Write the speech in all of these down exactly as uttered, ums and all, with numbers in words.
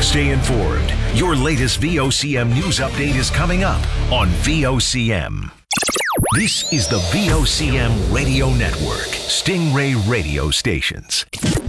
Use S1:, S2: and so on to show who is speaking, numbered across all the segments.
S1: Stay informed. Your latest V O C M news update is coming up on V O C M. This is the V O C M Radio Network, Stingray radio stations.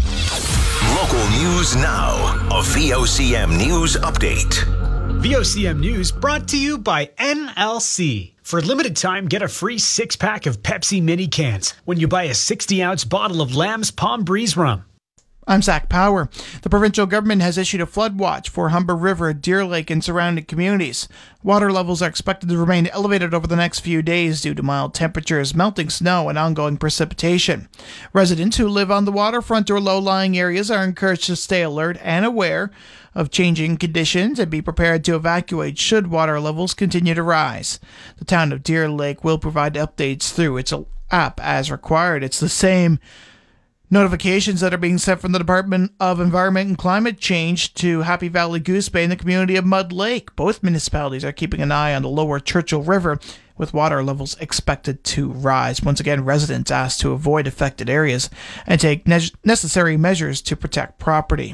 S1: Local news now, a V O C M news update.
S2: V O C M News brought to you by N L C. For a limited time, get a free six-pack of Pepsi mini cans when you buy a sixty-ounce bottle of Lamb's Palm Breeze rum.
S3: I'm Zach Power. The provincial government has issued a flood watch for Humber River, Deer Lake, and surrounding communities. Water levels are expected to remain elevated over the next few days due to mild temperatures, melting snow, and ongoing precipitation. Residents who live on the waterfront or low-lying areas are encouraged to stay alert and aware of changing conditions and be prepared to evacuate should water levels continue to rise. The town of Deer Lake will provide updates through its app as required. It's the same notifications that are being sent from the Department of Environment and Climate Change to Happy Valley Goose Bay and the community of Mud Lake. Both municipalities are keeping an eye on the lower Churchill River, with water levels expected to rise. Once again, residents asked to avoid affected areas and take ne- necessary measures to protect property.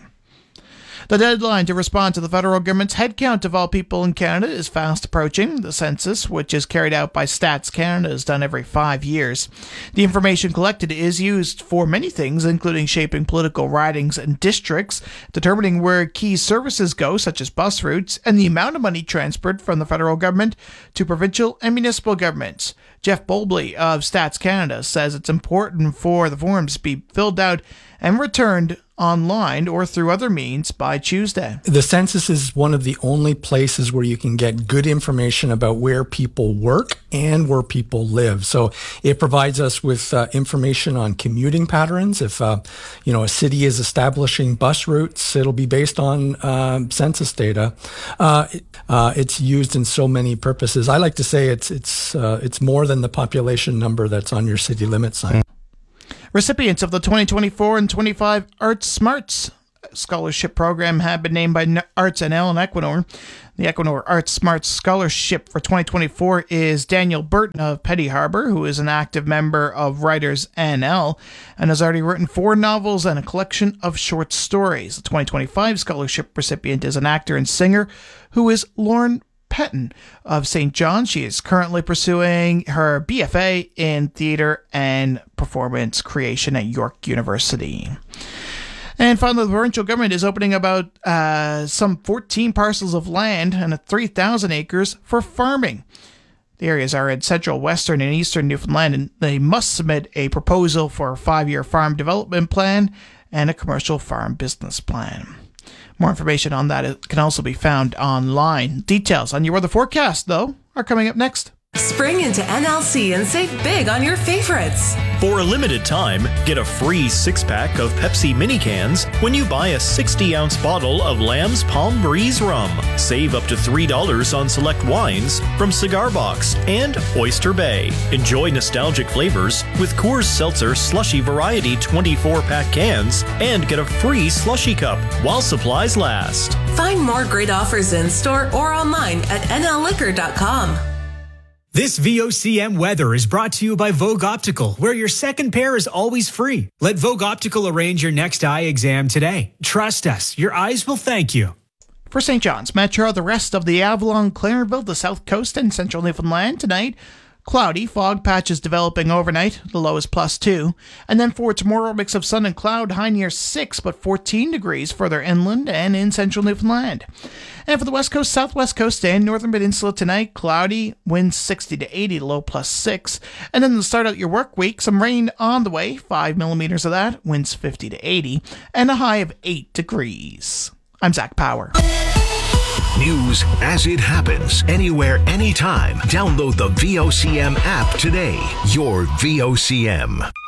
S3: The deadline to respond to the federal government's headcount of all people in Canada is fast approaching. The census, which is carried out by Stats Canada, is done every five years. The information collected is used for many things, including shaping political ridings and districts, determining where key services go, such as bus routes, and the amount of money transferred from the federal government to provincial and municipal governments. Jeff Bolbley of Stats Canada says it's important for the forms to be filled out and returned online or through other means by Tuesday.
S4: The census is one of the only places where you can get good information about where people work and where people live. So it provides us with uh, information on commuting patterns. If uh, you know a city is establishing bus routes, it'll be based on uh, census data. Uh, it, uh, it's used in so many purposes. I like to say it's it's uh, it's more than the population number that's on your city limit sign.
S3: Recipients of the twenty twenty-four and twenty-five Arts Smarts Scholarship Program have been named by Arts N L and Equinor. The Equinor Arts Smarts Scholarship for twenty twenty-four is Daniel Burton of Petty Harbour, who is an active member of Writers N L and has already written four novels and a collection of short stories. The twenty twenty-five scholarship recipient is an actor and singer who is Lauren Petton of Saint John. She is currently pursuing her B F A in Theatre and Performance Creation at York University. And finally, the provincial government is opening about uh, some fourteen parcels of land and three thousand acres for farming. The areas are in central, western, and eastern Newfoundland, and they must submit a proposal for a five-year farm development plan and a commercial farm business plan. More information on that can also be found online. Details on your weather forecast, though, are coming up next.
S5: Spring into N L C and save big on your favorites.
S6: For a limited time, get a free six-pack of Pepsi mini cans when you buy a sixty-ounce bottle of Lamb's Palm Breeze rum. Save up to three dollars on select wines from Cigar Box and Oyster Bay. Enjoy nostalgic flavors with Coors Seltzer Slushy Variety twenty-four pack cans and get a free slushy cup while supplies last.
S5: Find more great offers in store or online at N L liquor dot com.
S2: This V O C M weather is brought to you by Vogue Optical, where your second pair is always free. Let Vogue Optical arrange your next eye exam today. Trust us, your eyes will thank you.
S3: For Saint John's Metro, the rest of the Avalon, Clarenville, the South Coast, and Central Newfoundland tonight, cloudy, fog patches developing overnight, the low is plus two. And then for tomorrow, mix of sun and cloud, high near six, but fourteen degrees further inland and in central Newfoundland. And for the west coast, southwest coast, and northern peninsula tonight, cloudy, winds sixty to eighty, low plus six. And then to start out your work week, some rain on the way, five millimeters of that, winds fifty to eighty, and a high of eight degrees. I'm Zach Power.
S1: News as it happens, anywhere, anytime. Download the V O C M app today. Your V O C M.